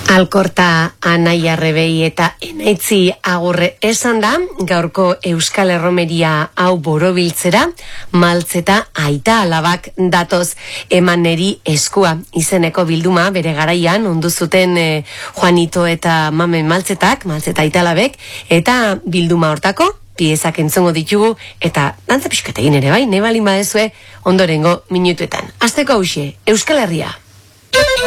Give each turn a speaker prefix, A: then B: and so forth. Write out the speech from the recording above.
A: Alkorta Anaia Rebei eta Enaitzi agurre esan da, gaurko Euskal Erromeria hau borobiltzera, Maltzeta aita alabak datoz emaneri eskua izeneko bilduma bere garaian ondu zuten Juanito eta Mamen Maltzetak, Maltzeta aita alabek, eta bilduma hortako piezak entzongo ditugu eta dantza pixketa egin ere bai, nebalin badezue ondorengo minutuetan. Hasteko hauxe, Euskal Herria.